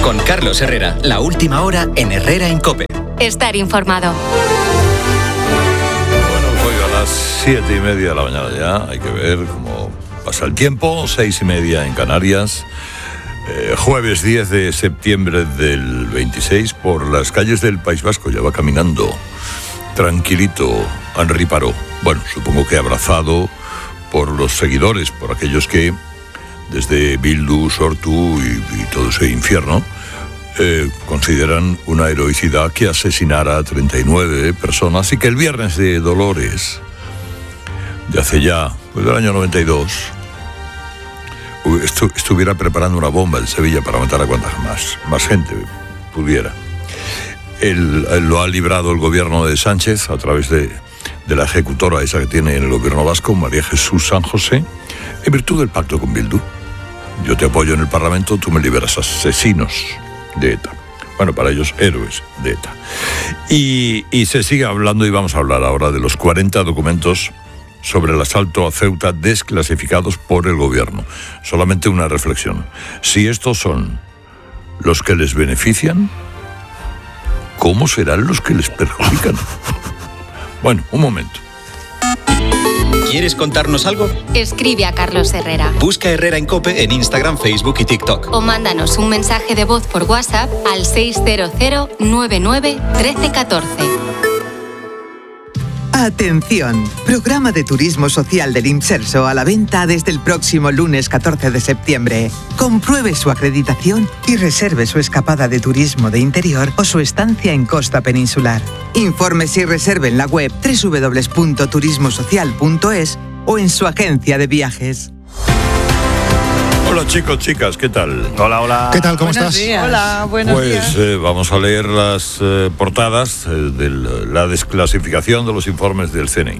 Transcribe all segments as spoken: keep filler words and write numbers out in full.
Con Carlos Herrera, la última hora en Herrera en COPE. Estar informado. Bueno, hoy a las siete y media de la mañana ya, hay que ver cómo pasa el tiempo, seis y media en Canarias. Eh, jueves diez de septiembre del veintiséis, por las calles del País Vasco ya va caminando tranquilito Henri Parot. Bueno, supongo que abrazado por los seguidores, por aquellos que desde Bildu, Sortu y, y todo ese infierno eh, consideran una heroicidad que asesinara a treinta y nueve personas y que el viernes de Dolores de hace ya, pues del año noventa y dos, estu- estuviera preparando una bomba en Sevilla para matar a cuantas más, más gente pudiera. Él, él lo ha librado el gobierno de Sánchez a través de, de la ejecutora esa que tiene en el gobierno vasco, María Jesús San José, en virtud del pacto con Bildu. Yo te apoyo en el Parlamento, tú me liberas asesinos de ETA. Bueno, para ellos, héroes de ETA. Y, y se sigue hablando, y vamos a hablar ahora de los cuarenta documentos sobre el asalto a Ceuta desclasificados por el gobierno. Solamente una reflexión. Si estos son los que les benefician, ¿cómo serán los que les perjudican? Bueno, un momento. ¿Quieres contarnos algo? Escribe a Carlos Herrera. Busca Herrera en COPE en Instagram, Facebook y TikTok. O mándanos un mensaje de voz por WhatsApp al seis cero cero nueve nueve uno tres uno cuatro. Atención, programa de turismo social del Imserso a la venta desde el próximo lunes catorce de septiembre. Compruebe su acreditación y reserve su escapada de turismo de interior o su estancia en costa peninsular. Infórmese y reserve en la web doble u doble u doble u punto turismo social punto es o en su agencia de viajes. Hola chicos, chicas, ¿qué tal? Hola, hola. ¿Qué tal? ¿Cómo Buenos estás? días. Hola, buenos Pues días. eh, vamos a leer las eh, portadas eh, de la desclasificación de los informes del C N I.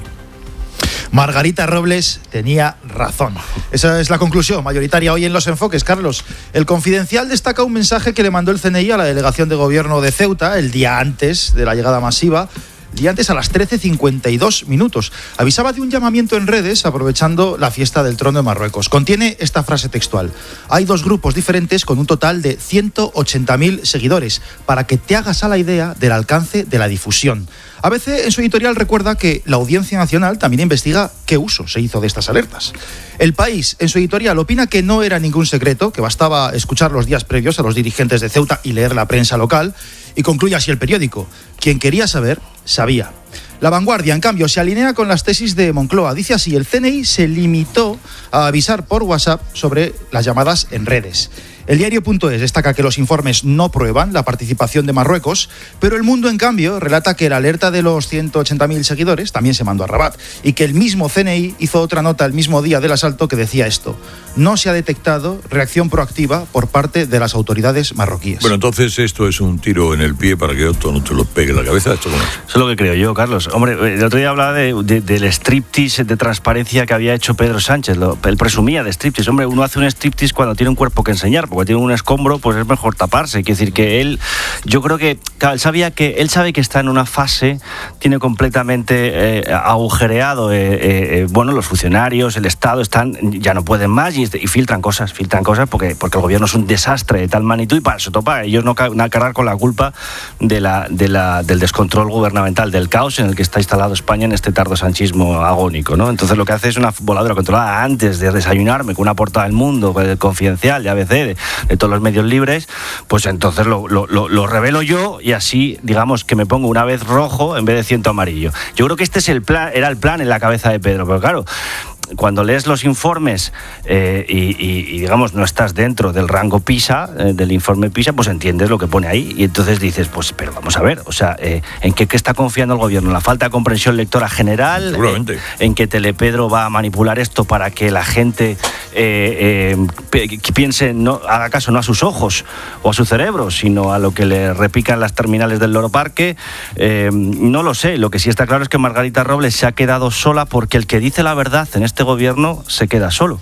Margarita Robles tenía razón. Esa es la conclusión mayoritaria hoy en Los Enfoques, Carlos. El Confidencial destaca un mensaje que le mandó el C N I a la delegación de gobierno de Ceuta el día antes de la llegada masiva. El día antes a las trece cincuenta y dos minutos. Avisaba de un llamamiento en redes aprovechando la fiesta del trono de Marruecos. Contiene esta frase textual. Hay dos grupos diferentes con un total de ciento ochenta mil seguidores, para que te hagas a la idea del alcance de la difusión. A B C en su editorial recuerda que la Audiencia Nacional también investiga qué uso se hizo de estas alertas. El País en su editorial opina que no era ningún secreto, que bastaba escuchar los días previos a los dirigentes de Ceuta y leer la prensa local, y concluye así el periódico. Quien quería saber, sabía. La Vanguardia, en cambio, se alinea con las tesis de Moncloa. Dice así, el C N I se limitó a avisar por WhatsApp sobre las llamadas en redes. El diario.es destaca que los informes no prueban la participación de Marruecos, pero El Mundo, en cambio, relata que la alerta de los ciento ochenta mil seguidores también se mandó a Rabat y que el mismo C N I hizo otra nota el mismo día del asalto que decía esto. No se ha detectado reacción proactiva por parte de las autoridades marroquíes. Bueno, entonces esto es un tiro en el pie para que otro no te lo pegue en la cabeza. ¿Esto cómo es? Eso es lo que creo yo, Carlos. Hombre, el otro día hablaba de, de, del striptease de transparencia que había hecho Pedro Sánchez. Lo, él presumía de striptease. Hombre, uno hace un striptease cuando tiene un cuerpo que enseñar, porque tiene un escombro, pues es mejor taparse. Quiere decir que él, yo creo que, claro, él sabía que él sabe que está en una fase, tiene completamente eh, agujereado. Eh, eh, bueno, los funcionarios, el Estado están, ya no pueden más y, y filtran cosas, filtran cosas porque, porque el gobierno es un desastre de tal magnitud y para eso topa ellos no, no cargar con la culpa de la, de la, del descontrol gubernamental, del caos en el que está instalado España en este tardosanchismo agónico, ¿no? Entonces lo que hace es una voladora controlada antes de desayunarme con una portada del Mundo, Confidencial, de A B C, de, de todos los medios libres, pues entonces lo, lo, lo, lo revelo yo y así, digamos, que me pongo una vez rojo en vez de ciento amarillo. Yo creo que este es el plan, era el plan en la cabeza de Pedro, pero claro, cuando lees los informes eh, y, y, y, digamos, no estás dentro del rango PISA, eh, del informe PISA, pues entiendes lo que pone ahí. Y entonces dices, pues, pero vamos a ver, o sea, eh, ¿en qué, qué está confiando el gobierno? ¿En la falta de comprensión lectora general? Seguramente. Eh, ¿En que Telepedro va a manipular esto para que la gente eh, eh, que piense, no haga caso no a sus ojos o a su cerebro, sino a lo que le repican las terminales del Loro Parque? Eh, no lo sé. Lo que sí está claro es que Margarita Robles se ha quedado sola porque el que dice la verdad en este gobierno se queda solo.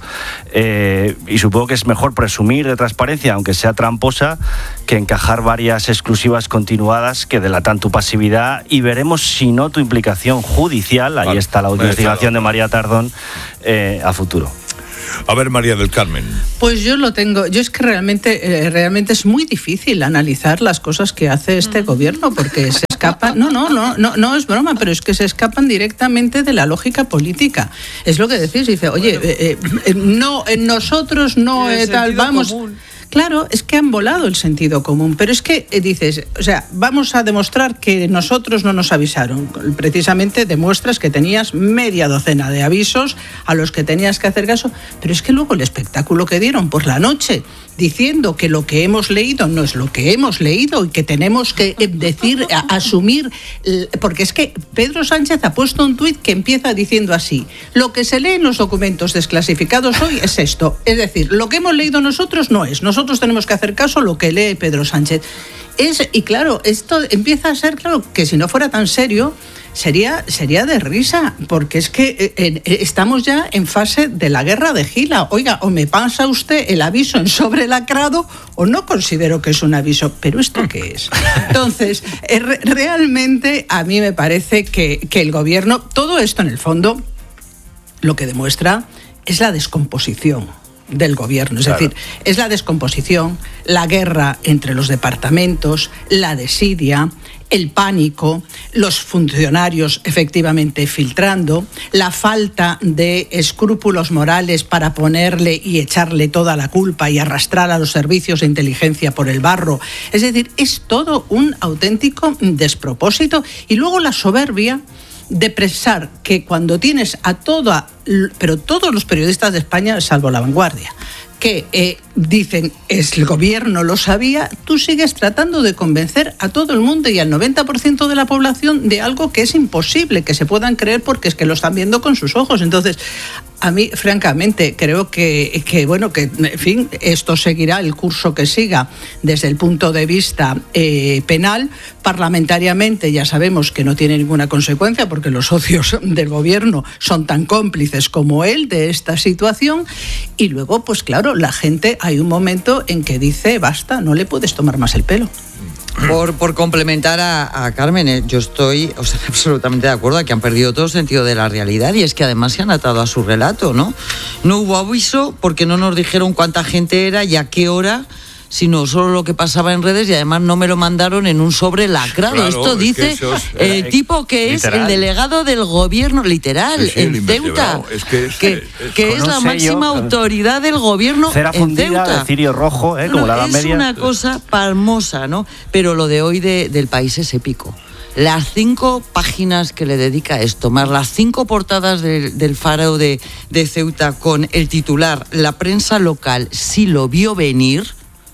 Eh, y supongo que es mejor presumir de transparencia, aunque sea tramposa, que encajar varias exclusivas continuadas que delatan tu pasividad, y veremos si no tu implicación judicial, ahí vale, está la investigación de María Tardón, eh, a futuro. A ver, María del Carmen. Pues yo lo tengo. Yo es que realmente, eh, realmente es muy difícil analizar las cosas que hace este gobierno porque se escapan. No, no, no, no, no es broma, pero es que se escapan directamente de la lógica política. Es lo que decís. Dice, oye, eh, eh, no, en nosotros no eh, tal, vamos. Común. Claro, es que han volado el sentido común, pero es que eh, dices, o sea, vamos a demostrar que nosotros no nos avisaron. Precisamente demuestras que tenías media docena de avisos a los que tenías que hacer caso, pero es que luego el espectáculo que dieron por la noche, diciendo que lo que hemos leído no es lo que hemos leído y que tenemos que decir, a, asumir, porque es que Pedro Sánchez ha puesto un tuit que empieza diciendo así, lo que se lee en los documentos desclasificados hoy es esto, es decir, lo que hemos leído nosotros no es, nosotros tenemos que hacer caso a lo que lee Pedro Sánchez. Es, y claro, esto empieza a ser, claro, que si no fuera tan serio, Sería, sería de risa, porque es que eh, eh, estamos ya en fase de la guerra de Gila. Oiga, o me pasa usted el aviso en sobre lacrado o no considero que es un aviso. ¿Pero esto qué es? Entonces, eh, re- realmente a mí me parece que, que el gobierno, todo esto en el fondo, lo que demuestra es la descomposición del gobierno, es claro. decir, es la descomposición, la guerra entre los departamentos, la desidia, el pánico, los funcionarios efectivamente filtrando, la falta de escrúpulos morales para ponerle y echarle toda la culpa y arrastrar a los servicios de inteligencia por el barro. Es decir, es todo un auténtico despropósito. Y luego la soberbia de pensar que cuando tienes a toda, pero todos los periodistas de España, salvo La Vanguardia, que eh, dicen es el gobierno lo sabía, tú sigues tratando de convencer a todo el mundo y al noventa por ciento de la población de algo que es imposible que se puedan creer porque es que lo están viendo con sus ojos. Entonces, a mí, francamente, creo que, que bueno, que, en fin, esto seguirá el curso que siga desde el punto de vista eh, penal. Parlamentariamente ya sabemos que no tiene ninguna consecuencia porque los socios del gobierno son tan cómplices como él de esta situación. Y luego, pues claro, la gente, hay un momento en que dice, basta, no le puedes tomar más el pelo. Por, por complementar a, a Carmen, eh, yo estoy o sea, absolutamente de acuerdo a que han perdido todo sentido de la realidad y es que además se han atado a su relato, ¿no? No hubo aviso porque no nos dijeron cuánta gente era y a qué hora, sino solo lo que pasaba en redes y además no me lo mandaron en un sobre lacrado. Claro, esto dice el eh, tipo que literal. Es el delegado del gobierno, literal, sí, sí, en Ceuta, es que es, que, es, que es la sello, máxima autoridad del gobierno cera en fundida, Ceuta. De cirio rojo, ¿eh? Como no, la Edad es Media. Una cosa palmosa, ¿no? Pero lo de hoy de, del País es épico. Las cinco páginas que le dedica a esto, más las cinco portadas de, del Faro de, de Ceuta con el titular, la prensa local sí lo vio venir.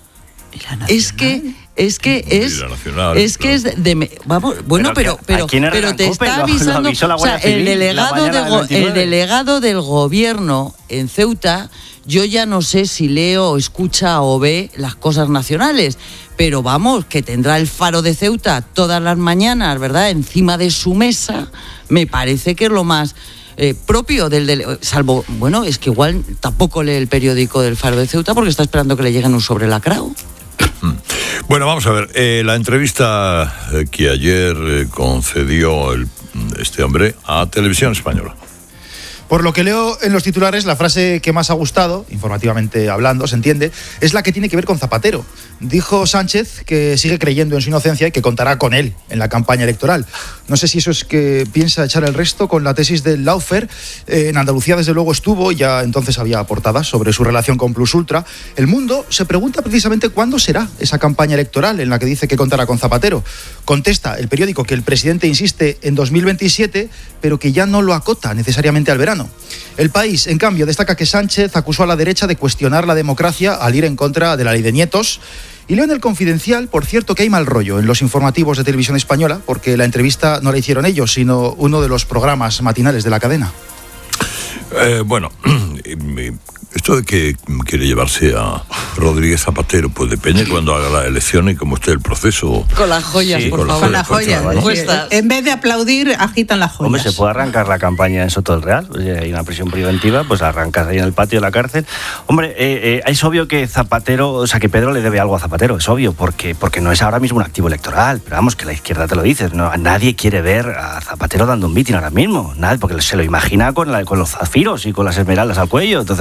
Es que es que es nacional, es que es de, de vamos bueno pero pero pero, pero te está avisando, o sea, el delegado de go, el delegado del gobierno en Ceuta, yo ya no sé si lee o escucha o ve las cosas nacionales, pero vamos, que tendrá el Faro de Ceuta todas las mañanas, ¿verdad?, encima de su mesa, me parece que es lo más Eh, propio del, del salvo, bueno, es que igual tampoco lee el periódico del Faro de Ceuta porque está esperando que le lleguen un sobre lacrado. Bueno, vamos a ver, eh, la entrevista que ayer eh, concedió el, este hombre a Televisión Española. Por lo que leo en los titulares, la frase que más ha gustado, informativamente hablando, se entiende, es la que tiene que ver con Zapatero. Dijo Sánchez que sigue creyendo en su inocencia y que contará con él en la campaña electoral. No sé si eso es que piensa echar el resto con la tesis del Lawfare. Eh, en Andalucía, desde luego, estuvo, ya entonces había portadas sobre su relación con Plus Ultra. El Mundo se pregunta precisamente cuándo será esa campaña electoral en la que dice que contará con Zapatero. Contesta el periódico que el presidente insiste en dos mil veintisiete, pero que ya no lo acota necesariamente al verano. El País, en cambio, destaca que Sánchez acusó a la derecha de cuestionar la democracia al ir en contra de la ley de nietos. Y leo en El Confidencial, por cierto, que hay mal rollo en los informativos de Televisión Española, porque la entrevista no la hicieron ellos, sino uno de los programas matinales de la cadena. Eh, bueno, esto de que quiere llevarse a Rodríguez Zapatero, pues depende cuando haga la elección y cómo esté el proceso. Con las joyas, sí, por favor. Con las joyas. Pues, en vez de aplaudir, agitan las joyas. Hombre, se puede arrancar la campaña en Soto del Real. Pues, hay una prisión preventiva, pues arrancas ahí en el patio de la cárcel. Hombre, eh, eh, es obvio que Zapatero, o sea, que Pedro le debe algo a Zapatero, es obvio, porque, porque no es ahora mismo un activo electoral. Pero vamos, que la izquierda te lo dice. No, nadie quiere ver a Zapatero dando un mitin ahora mismo. Nadie, porque se lo imagina con, la, con los zafiros y con las esmeraldas al cuello. Entonces no,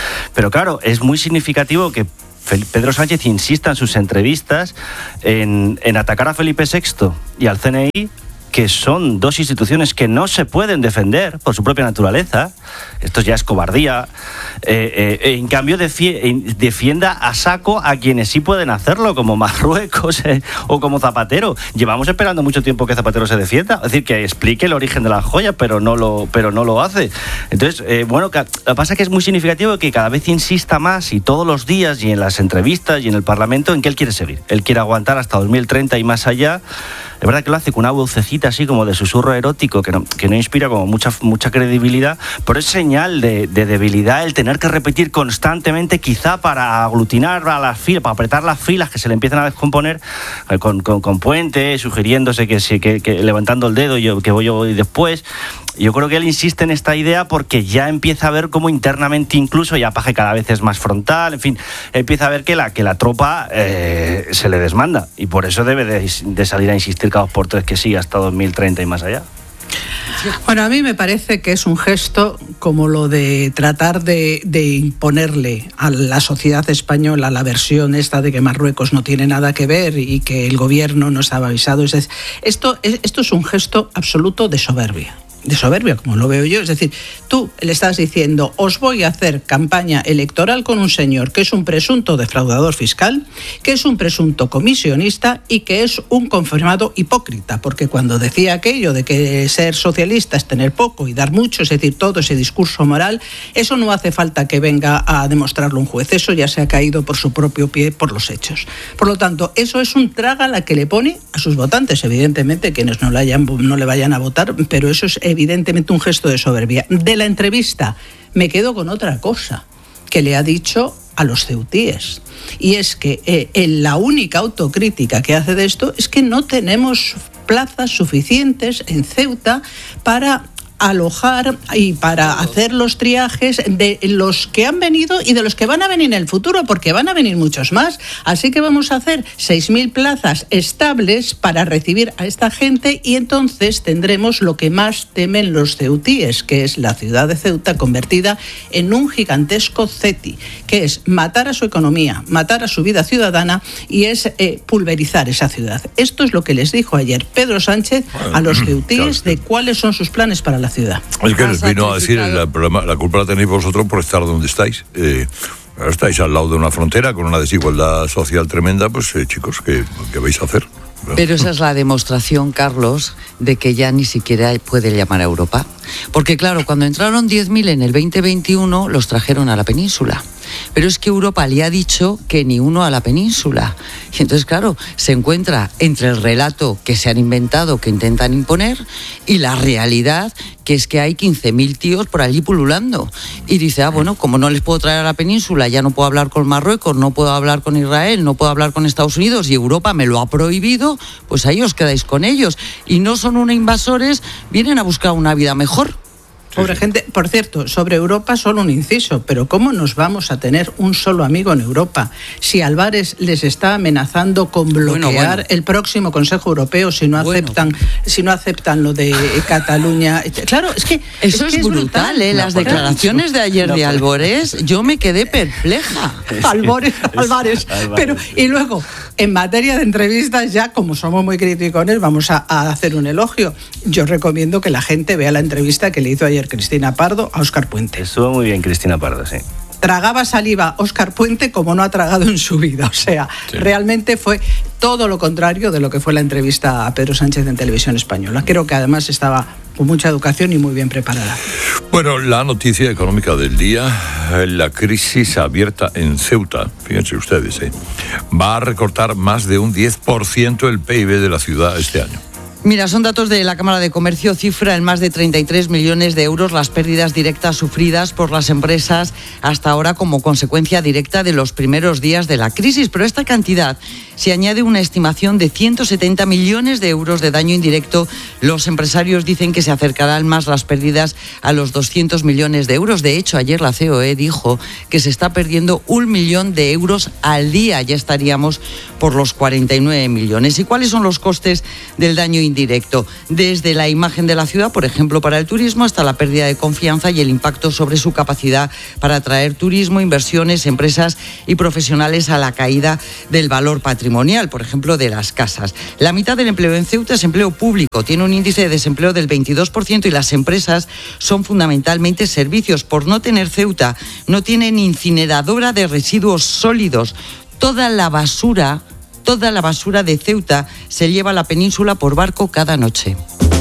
Pero claro, es muy significativo que Pedro Sánchez insista en sus entrevistas en, en atacar a Felipe sexto y al C N I, que son dos instituciones que no se pueden defender por su propia naturaleza. Esto ya es cobardía. Eh, eh, en cambio, defi- defienda a saco a quienes sí pueden hacerlo, como Marruecos eh, o como Zapatero. Llevamos esperando mucho tiempo que Zapatero se defienda, es decir, que explique el origen de la joya, pero no lo, pero no lo hace. Entonces, eh, bueno, lo que pasa es que es muy significativo que cada vez insista más, y todos los días, y en las entrevistas, y en el Parlamento, en que él quiere seguir. Él quiere aguantar hasta dos mil treinta y más allá. Es verdad que lo hace con una vocecita así como de susurro erótico que no, que no inspira como mucha, mucha credibilidad, pero es señal de, de debilidad el tener que repetir constantemente, quizá para aglutinar a las filas, para apretar las filas que se le empiezan a descomponer, eh, con, con, con Puente, sugiriéndose que, que, que levantando el dedo, yo, que voy yo voy después. Yo creo que él insiste en esta idea porque ya empieza a ver cómo internamente incluso, ya Paje cada vez es más frontal, en fin, empieza a ver que la, que la tropa eh, se le desmanda, y por eso debe de, de salir a insistir cada dos por tres que sí hasta dos mil treinta y más allá. Bueno, a mí me parece que es un gesto como lo de tratar de, de imponerle a la sociedad española la versión esta de que Marruecos no tiene nada que ver y que el gobierno no estaba avisado. Es decir, esto, esto es un gesto absoluto de soberbia. De soberbia, como lo veo yo. Es decir, tú le estás diciendo, os voy a hacer campaña electoral con un señor que es un presunto defraudador fiscal, que es un presunto comisionista y que es un confirmado hipócrita, porque cuando decía aquello de que ser socialista es tener poco y dar mucho, es decir, todo ese discurso moral, eso no hace falta que venga a demostrarlo un juez, eso ya se ha caído por su propio pie por los hechos. Por lo tanto, eso es un trágala que le pone a sus votantes, evidentemente, quienes no le, hayan, no le vayan a votar, pero eso es evidentemente un gesto de soberbia. De la entrevista me quedo con otra cosa que le ha dicho a los ceutíes, y es que eh, la única autocrítica que hace de esto es que no tenemos plazas suficientes en Ceuta para alojar y para hacer los triajes de los que han venido y de los que van a venir en el futuro, porque van a venir muchos más. Así que vamos a hacer seis mil plazas estables para recibir a esta gente, y entonces tendremos lo que más temen los ceutíes, que es la ciudad de Ceuta convertida en un gigantesco ceti, que es matar a su economía, matar a su vida ciudadana, y es eh, pulverizar esa ciudad. Esto es lo que les dijo ayer Pedro Sánchez a los ceutíes de cuáles son sus planes para la ciudad. Es que les vino a decir, el problema, la culpa la tenéis vosotros por estar donde estáis. Eh, estáis al lado de una frontera con una desigualdad social tremenda, pues eh, chicos, ¿qué, ¿qué vais a hacer? Pero esa es la demostración, Carlos, de que ya ni siquiera puede llamar a Europa. Porque claro, cuando entraron diez mil en el veinte veintiuno, los trajeron a la península. Pero es que Europa le ha dicho que ni uno a la península. Y entonces, claro, se encuentra entre el relato que se han inventado, que intentan imponer, y la realidad, que es que hay quince mil tíos por allí pululando. Y dice, ah, bueno, como no les puedo traer a la península, ya no puedo hablar con Marruecos, no puedo hablar con Israel, no puedo hablar con Estados Unidos, y Europa me lo ha prohibido, pues ahí os quedáis con ellos. Y no son unos invasores, vienen a buscar una vida mejor. Pobre gente. Por cierto, sobre Europa solo un inciso, pero ¿cómo nos vamos a tener un solo amigo en Europa si Álvarez les está amenazando con bloquear bueno, bueno. el próximo Consejo Europeo si no bueno. aceptan si no aceptan lo de Cataluña? Claro, es que eso es, es, que brutal, es brutal, ¿eh? Las no, declaraciones de ayer no, de Álvarez, yo me quedé perpleja. Álvarez, Álvarez. Pero y luego, en materia de entrevistas, ya como somos muy criticones, vamos a, a hacer un elogio. Yo recomiendo que la gente vea la entrevista que le hizo ayer Cristina Pardo a Óscar Puente. Estuvo muy bien Cristina Pardo, sí. Tragaba saliva Óscar Puente como no ha tragado en su vida. O sea, sí. Realmente fue todo lo contrario de lo que fue la entrevista a Pedro Sánchez en Televisión Española. Creo que además estaba con mucha educación y muy bien preparada. Bueno, la noticia económica del día, la crisis abierta en Ceuta, fíjense ustedes, ¿eh? va a recortar más de un diez por ciento el P I B de la ciudad este año. Mira, son datos de la Cámara de Comercio, cifra en más de treinta y tres millones de euros las pérdidas directas sufridas por las empresas hasta ahora como consecuencia directa de los primeros días de la crisis. Pero a esta cantidad se añade una estimación de ciento setenta millones de euros de daño indirecto. Los empresarios dicen que se acercarán más las pérdidas a los doscientos millones de euros. De hecho, ayer la C O E dijo que se está perdiendo un millón de euros al día. Ya estaríamos por los cuarenta y nueve millones. ¿Y cuáles son los costes del daño indirecto? indirecto, desde la imagen de la ciudad, por ejemplo, para el turismo, hasta la pérdida de confianza y el impacto sobre su capacidad para atraer turismo, inversiones, empresas y profesionales a la caída del valor patrimonial, por ejemplo, de las casas. La mitad del empleo en Ceuta es empleo público, tiene un índice de desempleo del veintidós por ciento y las empresas son fundamentalmente servicios. Por no tener Ceuta, no tienen incineradora de residuos sólidos. Toda la basura, toda la basura de Ceuta se lleva a la península por barco cada noche.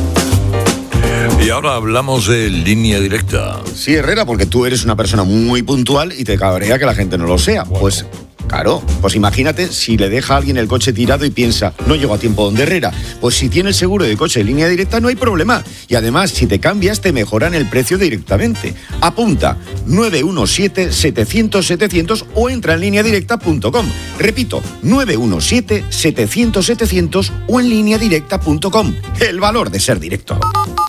Y ahora hablamos de Línea Directa. Sí, Herrera, porque tú eres una persona muy puntual y te cabrea que la gente no lo sea. Pues claro, pues imagínate si le deja a alguien el coche tirado y piensa, no llego a tiempo donde Herrera. Pues si tiene el seguro de coche de Línea Directa no hay problema. Y además, si te cambias, te mejoran el precio directamente. Apunta nueve uno siete, setecientos, setecientos o entra en línea directa punto com. Repito, nueve uno siete, setecientos, setecientos o en línea directa punto com. El valor de ser directo.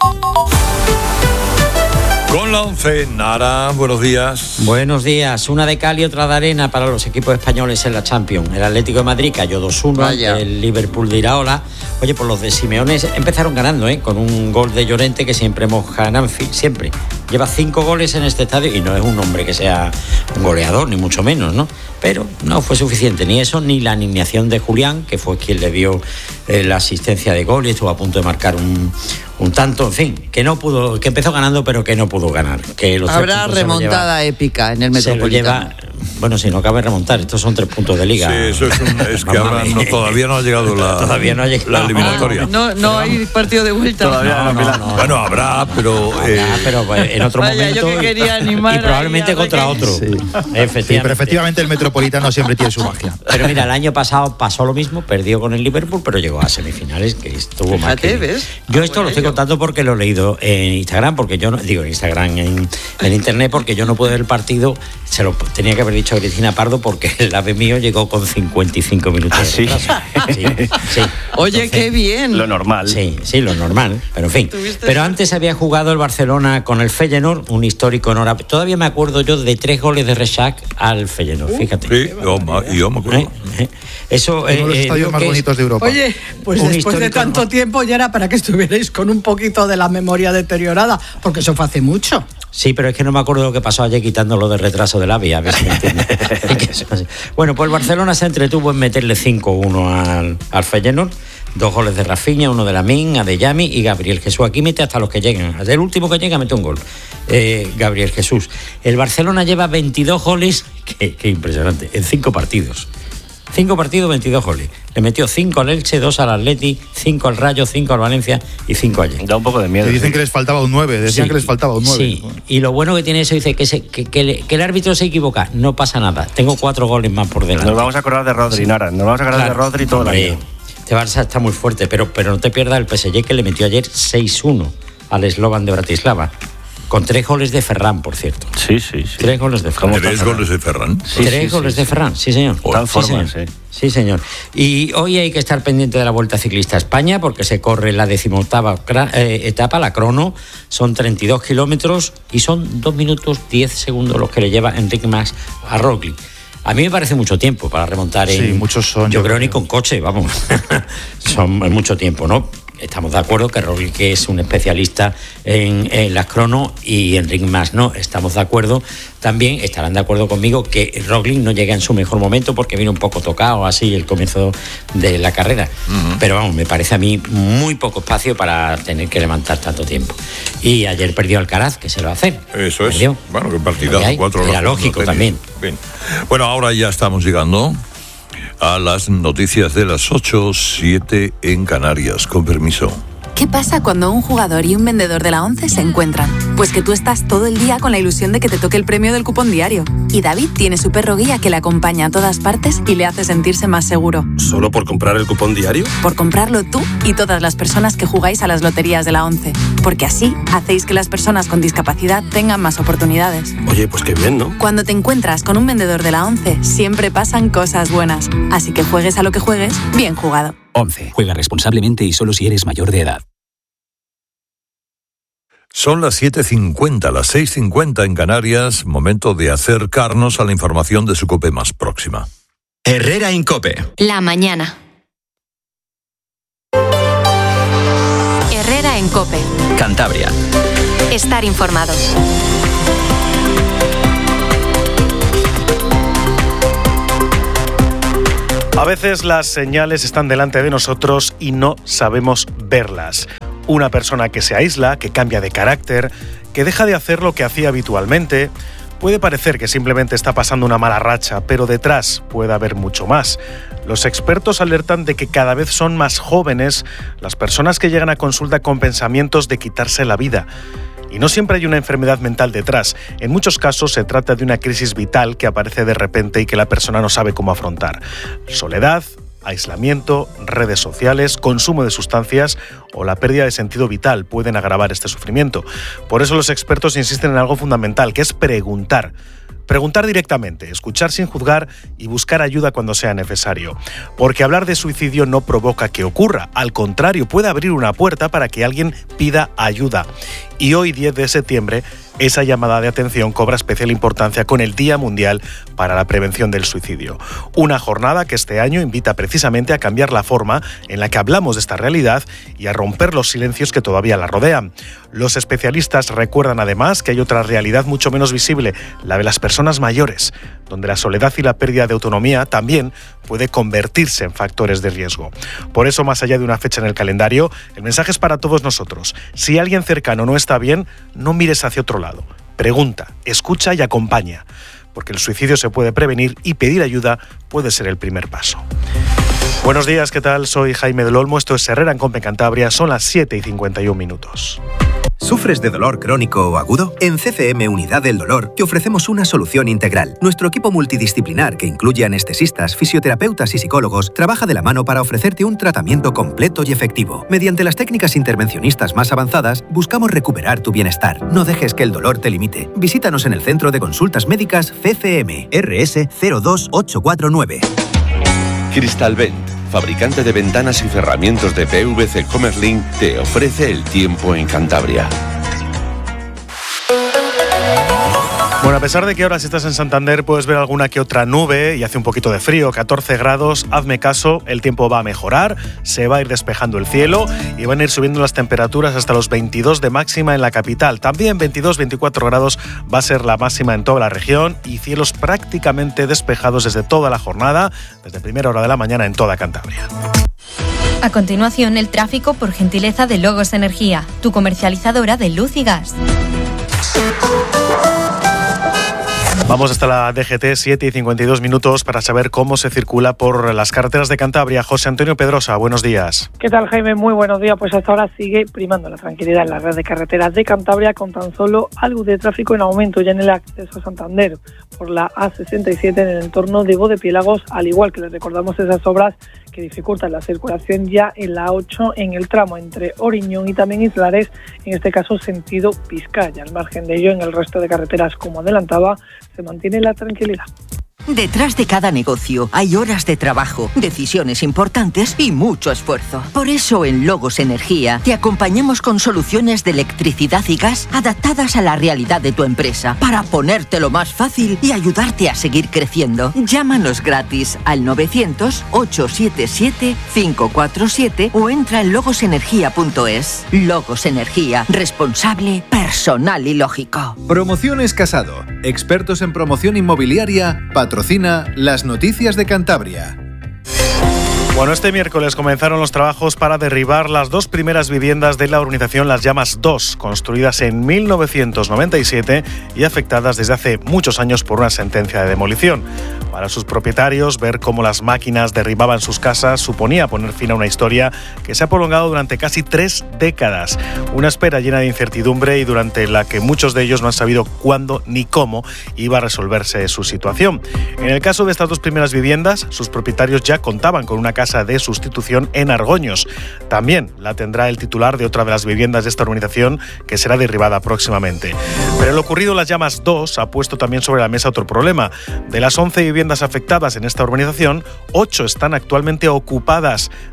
Con la once, Nara, buenos días. Buenos días. Una de cal y otra de arena para los equipos españoles en la Champions. El Atlético de Madrid cayó dos uno ante el Liverpool de Iraola. Oye, pues los de Simeone empezaron ganando, ¿eh? Con un gol de Llorente que siempre moja en Anfield, siempre. Lleva cinco goles en este estadio y no es un hombre que sea un goleador, ni mucho menos, ¿no? Pero no fue suficiente, ni eso, ni la alineación de Julián, que fue quien le dio eh, la asistencia de gol y estuvo a punto de marcar un, un tanto, en fin, que no pudo, que empezó ganando, pero que no pudo ganar. Que los Habrá remontada épica en el Metropolitano. Bueno, si no cabe remontar, estos son tres puntos de liga. Sí, eso es, un, es que ahora no, todavía no ha llegado la, todavía no ha llegado. la eliminatoria. No, no hay partido de vuelta. Todavía no, no, no, bueno, habrá, pero... Habrá, eh, pero en otro Vaya, momento. Yo que quería animar y probablemente contra que... otro. Sí. Efectivamente. Sí, pero efectivamente el Metropolitano siempre tiene su magia. Pero mira, el año pasado pasó lo mismo, perdió con el Liverpool, pero llegó a semifinales, que estuvo Fíjate, más que... ¿ves? Yo ah, esto lo ello. estoy contando porque lo he leído en Instagram, porque yo no, digo en Instagram, en, en internet, porque yo no pude ver el partido, se lo tenía que haber dicho a Cristina Pardo, porque el ave mío llegó con cincuenta y cinco minutos. ¿Ah, sí? de retraso. Sí, sí. Oye, Entonces, qué bien. Lo normal. Sí, sí, lo normal, pero en fin. Pero antes había jugado el Barcelona con el Feyenoord, un histórico honor. Todavía me acuerdo yo de tres goles de Rexach al Feyenoord, fíjate. sí, yo, y yo me acuerdo. ¿Eh? ¿Eh? Eso, Uno de los eh, estadios más es, bonitos de Europa. Oye, pues Un después de histórico, tanto ¿no? tiempo ya era para que estuvierais con un poquito de la memoria deteriorada, porque eso fue hace mucho. Sí, pero es que no me acuerdo lo que pasó ayer quitándolo de retraso del A V I, a ver si me entiendes. Bueno, pues el Barcelona se entretuvo en meterle cinco uno al, al Feyenoord. Dos goles de Rafinha, uno de Lamine, Adeyemi y Gabriel Jesús. Aquí mete hasta los que llegan. Hasta el último que llega mete un gol. Eh, Gabriel Jesús. El Barcelona lleva veintidós goles, qué, qué impresionante, en cinco partidos. Cinco partidos, veintidós goles. Le metió cinco al Elche, dos al Atleti, cinco al Rayo, cinco al Valencia y cinco ayer. Da un poco de miedo. Que dicen sí. que les faltaba un nueve, decían Sí, que les faltaba un nueve. Sí, y lo bueno que tiene eso, dice que, se, que, que, le, que el árbitro se equivoca, no pasa nada. Tengo cuatro goles más por delante. Nos vamos a acordar de Rodri, Nara. Nos vamos a acordar Claro, de Rodri todo el hombre, año. Este Barça está muy fuerte, pero, pero no te pierdas el P S G que le metió ayer seis uno al Slovan de Bratislava. Con tres goles de Ferran, por cierto. Sí, sí, sí. Tres goles de Ferran. Tres goles de Ferran. Sí, Tres sí, goles sí, de sí. Ferran, sí señor. Está en Sí, forma, señor. sí. Sí, señor. Y hoy hay que estar pendiente de la Vuelta Ciclista a España porque se corre la decimoctava eh, etapa, la crono. Son treinta y dos kilómetros y son dos minutos diez segundos los que le lleva Enric Mas a Roglic. A mí me parece mucho tiempo para remontar en... Sí, muchos son, Yo yo creo creo. ni con coche, vamos. Son mucho tiempo, ¿no? Estamos de acuerdo que Roglic es un especialista en, en las crono y Enric Mas no. Estamos de acuerdo. También estarán de acuerdo conmigo que Roglic no llega en su mejor momento porque viene un poco tocado así el comienzo de la carrera. Uh-huh. Pero vamos, me parece a mí muy poco espacio para tener que levantar tanto tiempo. Y ayer perdió Alcaraz, que se lo hace. Eso es. Perdió. Bueno, que partidazo. Hay, Cuatro era horas, lógico no también. Bien. Bueno, ahora ya estamos llegando a las noticias de las ocho, siete en Canarias. Con permiso. ¿Qué pasa cuando un jugador y un vendedor de la ONCE se encuentran? Pues que tú estás todo el día con la ilusión de que te toque el premio del cupón diario. Y David tiene su perro guía que le acompaña a todas partes y le hace sentirse más seguro. ¿Solo por comprar el cupón diario? Por comprarlo tú y todas las personas que jugáis a las loterías de la ONCE. Porque así hacéis que las personas con discapacidad tengan más oportunidades. Oye, pues qué bien, ¿no? Cuando te encuentras con un vendedor de la ONCE, siempre pasan cosas buenas. Así que juegues a lo que juegues, bien jugado. ONCE. Juega responsablemente y solo si eres mayor de edad. Son las siete cincuenta, las seis cincuenta en Canarias, momento de acercarnos a la información de su COPE más próxima. Herrera en COPE. La mañana. Herrera en COPE. Cantabria. Estar informado. A veces las señales están delante de nosotros y no sabemos verlas. Una persona que se aísla, que cambia de carácter, que deja de hacer lo que hacía habitualmente. Puede parecer que simplemente está pasando una mala racha, pero detrás puede haber mucho más. Los expertos alertan de que cada vez son más jóvenes las personas que llegan a consulta con pensamientos de quitarse la vida. Y no siempre hay una enfermedad mental detrás. En muchos casos se trata de una crisis vital que aparece de repente y que la persona no sabe cómo afrontar. Soledad, aislamiento, redes sociales, consumo de sustancias o la pérdida de sentido vital pueden agravar este sufrimiento. Por eso los expertos insisten en algo fundamental, que es preguntar. Preguntar directamente, escuchar sin juzgar y buscar ayuda cuando sea necesario. Porque hablar de suicidio no provoca que ocurra. Al contrario, puede abrir una puerta para que alguien pida ayuda. Y hoy, diez de septiembre, esa llamada de atención cobra especial importancia con el Día Mundial para la Prevención del Suicidio. Una jornada que este año invita precisamente a cambiar la forma en la que hablamos de esta realidad y a romper los silencios que todavía la rodean. Los especialistas recuerdan además que hay otra realidad mucho menos visible, la de las personas mayores, donde la soledad y la pérdida de autonomía también puede convertirse en factores de riesgo. Por eso, más allá de una fecha en el calendario, el mensaje es para todos nosotros. Si alguien cercano no está bien, no mires hacia otro lado. Pregunta, escucha y acompaña, porque el suicidio se puede prevenir y pedir ayuda puede ser el primer paso. Buenos días, ¿qué tal? Soy Jaime del Olmo, esto es Herrera en COPE Cantabria, son las siete y cincuenta y un minutos. ¿Sufres de dolor crónico o agudo? En C C M Unidad del Dolor te ofrecemos una solución integral. Nuestro equipo multidisciplinar, que incluye anestesistas, fisioterapeutas y psicólogos, trabaja de la mano para ofrecerte un tratamiento completo y efectivo. Mediante las técnicas intervencionistas más avanzadas, buscamos recuperar tu bienestar. No dejes que el dolor te limite. Visítanos en el Centro de Consultas Médicas C C M, R S cero dos ocho cuatro nueve. Cristalvent, fabricante de ventanas y cerramientos de P V C Commerlin, te ofrece el tiempo en Cantabria. Bueno, a pesar de que ahora si estás en Santander puedes ver alguna que otra nube y hace un poquito de frío, catorce grados, hazme caso, el tiempo va a mejorar, se va a ir despejando el cielo y van a ir subiendo las temperaturas hasta los veintidós de máxima en la capital. También veintidós a veinticuatro grados va a ser la máxima en toda la región y cielos prácticamente despejados desde toda la jornada, desde primera hora de la mañana en toda Cantabria. A continuación, el tráfico por gentileza de Logos Energía, tu comercializadora de luz y gas. Vamos hasta la D G T, siete y cincuenta y dos minutos, para saber cómo se circula por las carreteras de Cantabria. José Antonio Pedrosa, buenos días. ¿Qué tal, Jaime? Muy buenos días. Pues hasta ahora sigue primando la tranquilidad en la red de carreteras de Cantabria, con tan solo algo de tráfico en aumento ya en el acceso a Santander por la A sesenta y siete en el entorno de Bodepiélagos, al igual que les recordamos esas obras que dificultan la circulación ya en la A ocho en el tramo entre Oriñón y también Islares, en este caso sentido Vizcaya. Al margen de ello, en el resto de carreteras, como adelantaba, se mantiene la tranquilidad. Detrás de cada negocio hay horas de trabajo, decisiones importantes y mucho esfuerzo. Por eso en Logos Energía te acompañamos con soluciones de electricidad y gas adaptadas a la realidad de tu empresa para ponértelo más fácil y ayudarte a seguir creciendo. Llámanos gratis al novecientos, ochocientos setenta y siete, quinientos cuarenta y siete o entra en logos energía punto es. Logos Energía, responsable, personal y lógico. Promociones Casado, expertos en promoción inmobiliaria, patrocina las noticias de Cantabria. Bueno, este miércoles comenzaron los trabajos para derribar las dos primeras viviendas de la urbanización Las Llamas dos, construidas en mil novecientos noventa y siete y afectadas desde hace muchos años por una sentencia de demolición. Para sus propietarios, ver cómo las máquinas derribaban sus casas suponía poner fin a una historia que se ha prolongado durante casi tres décadas. Una espera llena de incertidumbre y durante la que muchos de ellos no han sabido cuándo ni cómo iba a resolverse su situación. En el caso de estas dos primeras viviendas, sus propietarios ya contaban con una casa de sustitución en Argoños. También la tendrá el titular de otra de las viviendas de esta urbanización, que será derribada próximamente. Pero lo ocurrido en Las Llamas dos ha puesto también sobre la mesa otro problema. De las once viviendas afectadas en esta urbanización, ocho están actualmente ocupadas.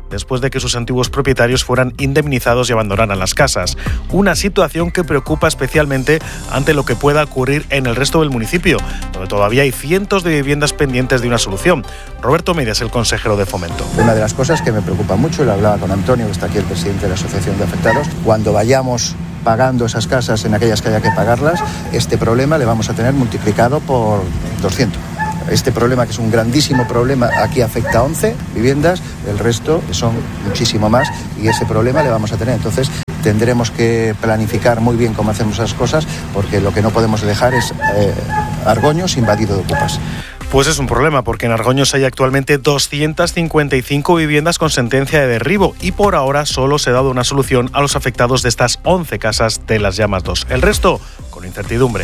después de que sus antiguos propietarios fueran indemnizados y abandonaran las casas. Una situación que preocupa especialmente ante lo que pueda ocurrir en el resto del municipio, donde todavía hay cientos de viviendas pendientes de una solución. Roberto Medias, el consejero de Fomento. Una de las cosas que me preocupa mucho, y lo hablaba con Antonio, que está aquí el presidente de la Asociación de Afectados, cuando vayamos pagando esas casas en aquellas que haya que pagarlas, este problema le vamos a tener multiplicado por doscientos. Este problema, que es un grandísimo problema, aquí afecta a once viviendas, el resto son muchísimo más, y ese problema le vamos a tener. Entonces tendremos que planificar muy bien cómo hacemos esas cosas, porque lo que no podemos dejar es eh, Argoños invadido de ocupas. Pues es un problema, porque en Argoños hay actualmente doscientas cincuenta y cinco viviendas con sentencia de derribo, y por ahora solo se ha dado una solución a los afectados de estas once casas de Las Llamas dos. El resto, con incertidumbre.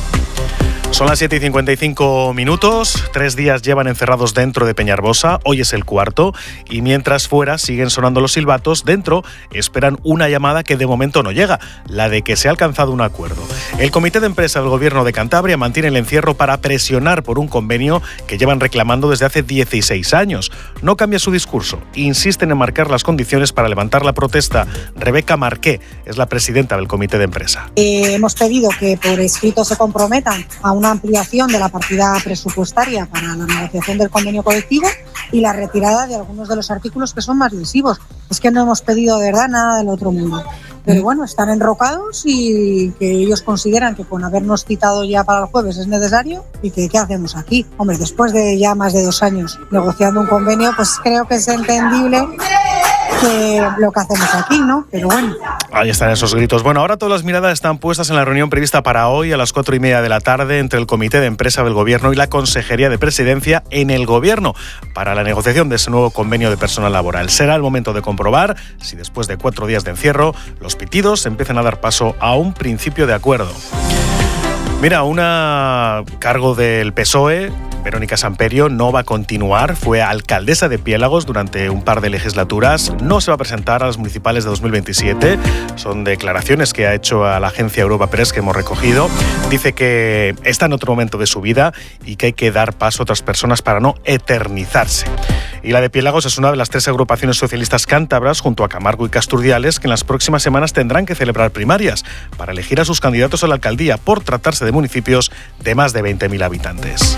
Son las siete y cincuenta y cinco minutos, tres días llevan encerrados dentro de Peñarbosa, hoy es el cuarto, y mientras fuera siguen sonando los silbatos, dentro esperan una llamada que de momento no llega, la de que se ha alcanzado un acuerdo. El Comité de Empresa del Gobierno de Cantabria mantiene el encierro para presionar por un convenio que llevan reclamando desde hace dieciséis años. No cambia su discurso, insisten en marcar las condiciones para levantar la protesta. Rebeca Marqué es la presidenta del Comité de Empresa. Eh, hemos pedido que por escrito se comprometan a una ampliación de la partida presupuestaria para la negociación del convenio colectivo y la retirada de algunos de los artículos que son más lesivos. Es que no hemos pedido de verdad nada del otro mundo. Pero bueno, están enrocados y que ellos consideran que con habernos citado ya para el jueves es necesario, y que ¿qué hacemos aquí? Hombre, después de ya más de dos años negociando un convenio, pues creo que es entendible que lo que hacemos aquí, ¿no? Pero bueno. Ahí están esos gritos. Bueno, ahora todas las miradas están puestas en la reunión prevista para hoy a las cuatro y media de la tarde entre el Comité de Empresa del Gobierno y la Consejería de Presidencia en el Gobierno para la negociación de ese nuevo convenio de personal laboral. Será el momento de comprobar si después de cuatro días de encierro los pitidos empiezan a dar paso a un principio de acuerdo. Mira, una cargo del P S O E, Verónica Samperio, no va a continuar. Fue alcaldesa de Piélagos durante un par de legislaturas. No se va a presentar a las municipales de dos mil veintisiete. Son declaraciones que ha hecho a la agencia Europa Press que hemos recogido. Dice que está en otro momento de su vida y que hay que dar paso a otras personas para no eternizarse. Y la de Piélagos es una de las tres agrupaciones socialistas cántabras, junto a Camargo y Casturdiales, que en las próximas semanas tendrán que celebrar primarias para elegir a sus candidatos a la alcaldía, por tratarse de municipios de más de veinte mil habitantes.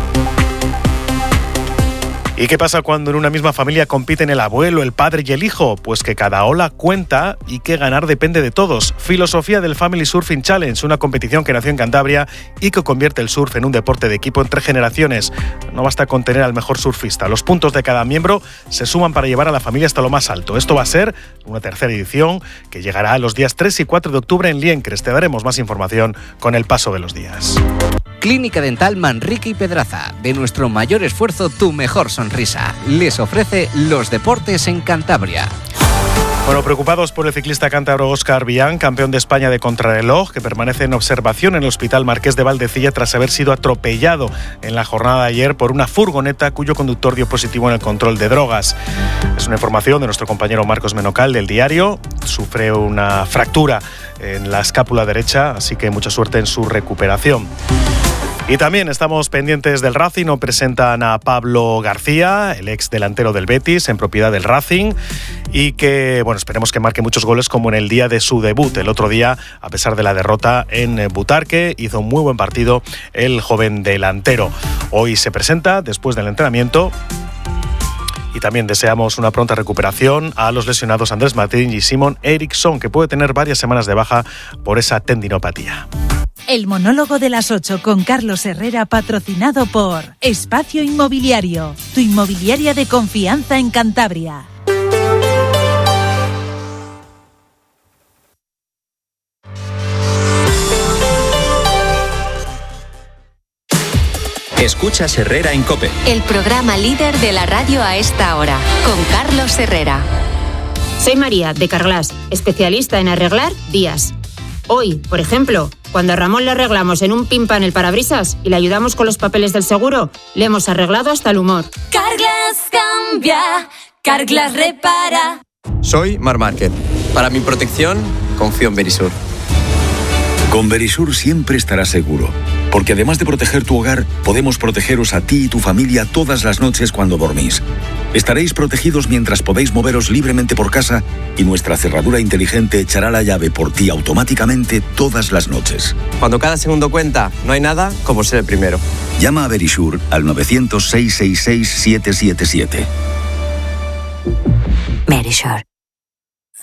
¿Y qué pasa cuando en una misma familia compiten el abuelo, el padre y el hijo? Pues que cada ola cuenta y que ganar depende de todos. Filosofía del Family Surfing Challenge, una competición que nació en Cantabria y que convierte el surf en un deporte de equipo entre generaciones. No basta con tener al mejor surfista. Los puntos de cada miembro se suman para llevar a la familia hasta lo más alto. Esto va a ser una tercera edición que llegará los días tres y cuatro de octubre en Liencres. Te daremos más información con el paso de los días. Clínica Dental Manrique y Pedraza. De nuestro mayor esfuerzo, tu mejor sonrisa. Les ofrece los deportes en Cantabria. Bueno, preocupados por el ciclista cántabro Óscar Villán, campeón de España de contrarreloj, que permanece en observación en el Hospital Marqués de Valdecilla tras haber sido atropellado en la jornada de ayer por una furgoneta cuyo conductor dio positivo en el control de drogas. Es una información de nuestro compañero Marcos Menocal del Diario. Sufre una fractura en la escápula derecha, así que mucha suerte en su recuperación. Y también estamos pendientes del Racing. Nos presentan a Pablo García, el ex delantero del Betis, en propiedad del Racing, y que, bueno, esperemos que marque muchos goles como en el día de su debut. El otro día, a pesar de la derrota en Butarque, hizo un muy buen partido el joven delantero. Hoy se presenta después del entrenamiento. Y también deseamos una pronta recuperación a los lesionados Andrés Martín y Simon Eriksson, que puede tener varias semanas de baja por esa tendinopatía. El monólogo de las ocho con Carlos Herrera, patrocinado por Espacio Inmobiliario, tu inmobiliaria de confianza en Cantabria. Escuchas Herrera en COPE. El programa líder de la radio a esta hora, con Carlos Herrera. Soy María, de Carglass, especialista en arreglar vías. Hoy, por ejemplo, cuando a Ramón le arreglamos en un pimpan el parabrisas y le ayudamos con los papeles del seguro, le hemos arreglado hasta el humor. Carglass cambia, Carglass repara. Soy Mar Márquez. Para mi protección, confío en Verisur. Con Verisur siempre estarás seguro, porque además de proteger tu hogar, podemos protegeros a ti y tu familia todas las noches cuando dormís. Estaréis protegidos mientras podéis moveros libremente por casa y nuestra cerradura inteligente echará la llave por ti automáticamente todas las noches. Cuando cada segundo cuenta, no hay nada como ser el primero. Llama a Verisure al novecientos, seiscientos sesenta y seis, siete siete siete. Verisure.